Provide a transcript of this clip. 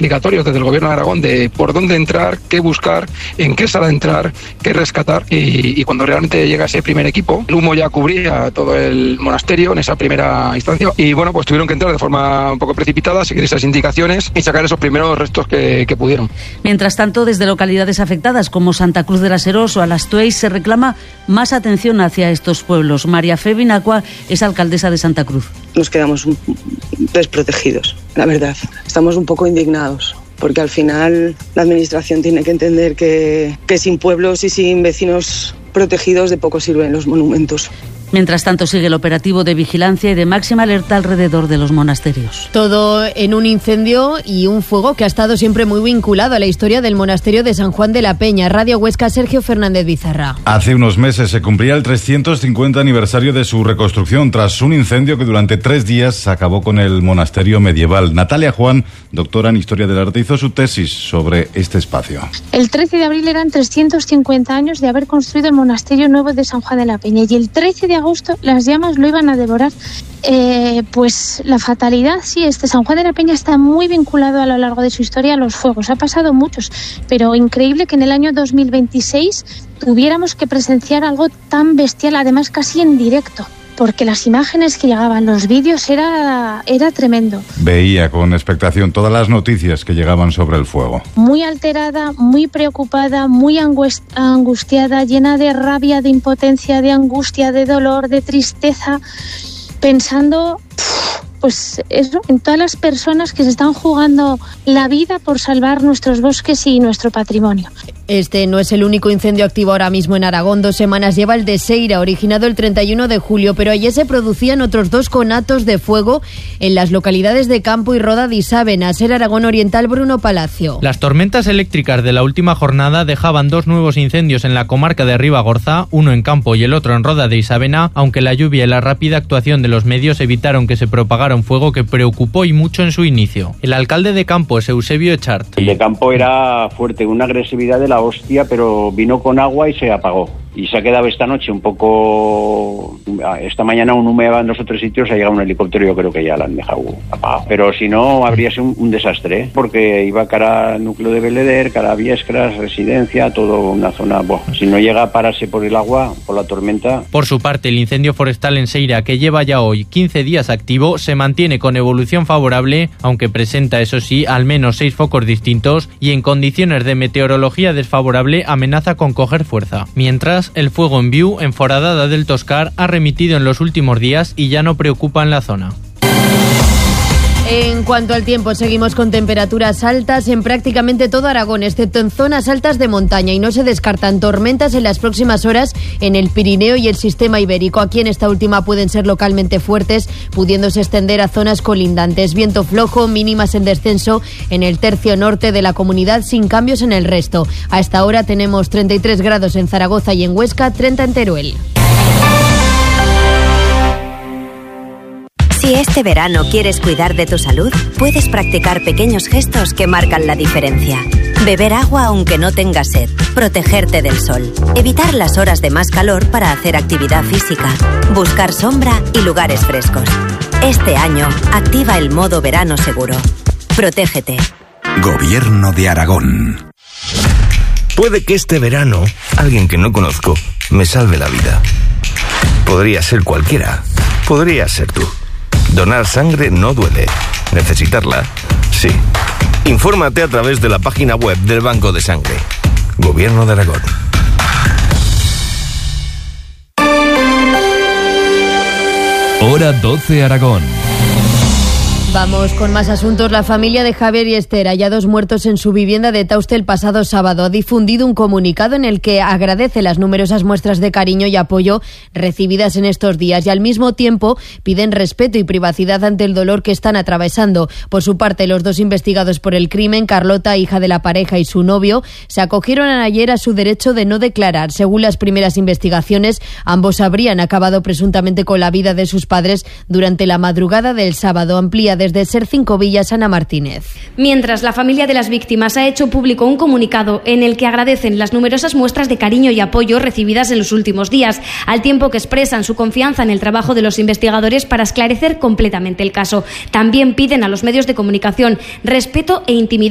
explicatorios desde el Gobierno de Aragón de por dónde entrar, qué buscar, en qué sala entrar, qué rescatar, y cuando realmente llega ese primer equipo, el humo ya cubría todo el monasterio en esa primera instancia, y bueno, pues tuvieron que entrar de forma un poco precipitada, seguir esas indicaciones y sacar esos primeros restos que pudieron. Mientras tanto, desde localidades afectadas como Santa Cruz de la Serós o Alastuey se reclama más atención hacia estos pueblos. María Fe Binacua es alcaldesa de Santa Cruz. Nos quedamos desprotegidos, la verdad. Estamos un poco indignados, porque al final la administración tiene que entender que sin pueblos y sin vecinos protegidos de poco sirven los monumentos. Mientras tanto, sigue el operativo de vigilancia y de máxima alerta alrededor de los monasterios. Todo en un incendio y un fuego que ha estado siempre muy vinculado a la historia del monasterio de San Juan de la Peña. Radio Huesca, Sergio Fernández Bizarra. Hace unos meses se cumplía el 350 aniversario de su reconstrucción tras un incendio que durante 3 días acabó con el monasterio medieval. Natalia Juan, doctora en Historia del Arte, hizo su tesis sobre este espacio. El 13 de abril eran 350 años de haber construido el monasterio nuevo de San Juan de la Peña, y el 13 de agosto las llamas lo iban a devorar. Pues la fatalidad, sí, San Juan de la Peña está muy vinculado a lo largo de su historia a los fuegos. Ha pasado muchos, pero increíble que en el año 2026 tuviéramos que presenciar algo tan bestial, además casi en directo, porque las imágenes que llegaban, los vídeos, era tremendo. Veía con expectación todas las noticias que llegaban sobre el fuego. Muy alterada, muy preocupada, muy angustiada, llena de rabia, de impotencia, de angustia, de dolor, de tristeza, pensando, pues eso, en todas las personas que se están jugando la vida por salvar nuestros bosques y nuestro patrimonio. Este no es el único incendio activo ahora mismo en Aragón. 2 semanas lleva el de Seira, originado el 31 de julio, pero ayer se producían otros 2 conatos de fuego en las localidades de Campo y Roda de Isávena. Ser Aragón Oriental, Bruno Palacio. Las tormentas eléctricas de la última jornada dejaban 2 nuevos incendios en la comarca de Ribagorza, uno en Campo y el otro en Roda de Isávena, aunque la lluvia y la rápida actuación de los medios evitaron que se propagara un fuego que preocupó y mucho en su inicio. El alcalde de Campo es Eusebio Echart. El de Campo era fuerte, una agresividad de la hostia, pero vino con agua y se apagó. Y se ha quedado esta noche un poco... Esta mañana un humeaba en 2 o 3 sitios, ha llegado un helicóptero, yo creo que ya la han dejado apagado. Pero si no, habría sido un desastre, ¿eh? Porque iba cara al núcleo de Beleder, cara a Viescras, residencia, todo una zona... Bueno, si no llega a pararse por el agua, por la tormenta... Por su parte, el incendio forestal en Seira, que lleva ya hoy 15 días activo, se mantiene con evolución favorable, aunque presenta, eso sí, al menos 6 focos distintos y en condiciones de meteorología desfavorable amenaza con coger fuerza. Mientras, el fuego en Viu, en Foradada del Toscar, ha remitido en los últimos días y ya no preocupa en la zona. En cuanto al tiempo, seguimos con temperaturas altas en prácticamente todo Aragón, excepto en zonas altas de montaña, y no se descartan tormentas en las próximas horas en el Pirineo y el sistema ibérico. Aquí en esta última pueden ser localmente fuertes, pudiéndose extender a zonas colindantes. Viento flojo, mínimas en descenso en el tercio norte de la comunidad, sin cambios en el resto. A esta hora tenemos 33 grados en Zaragoza y en Huesca, 30 en Teruel. Si este verano quieres cuidar de tu salud, puedes practicar pequeños gestos que marcan la diferencia. Beber agua aunque no tengas sed, protegerte del sol, evitar las horas de más calor para hacer actividad física, buscar sombra y lugares frescos. Este año, activa el modo verano seguro. Protégete. Gobierno de Aragón. Puede que este verano, alguien que no conozco, me salve la vida. Podría ser cualquiera. Podría ser tú. Donar sangre no duele. ¿Necesitarla? Sí. Infórmate a través de la página web del Banco de Sangre. Gobierno de Aragón. Hora 12 Aragón. Vamos con más asuntos. La familia de Javier y Esther, hallados muertos en su vivienda de Tauste el pasado sábado, ha difundido un comunicado en el que agradece las numerosas muestras de cariño y apoyo recibidas en estos días y al mismo tiempo piden respeto y privacidad ante el dolor que están atravesando. Por su parte, los 2 investigados por el crimen, Carlota, hija de la pareja, y su novio, se acogieron ayer a su derecho de no declarar. Según las primeras investigaciones, ambos habrían acabado presuntamente con la vida de sus padres durante la madrugada del sábado. Amplía desde Ser 5 Villas, Ana Martínez. Mientras, la familia de las víctimas ha hecho público un comunicado en el que agradecen las numerosas muestras de cariño y apoyo recibidas en los últimos días, al tiempo que expresan su confianza en el trabajo de los investigadores para esclarecer completamente el caso. También piden a los medios de comunicación respeto e intimidad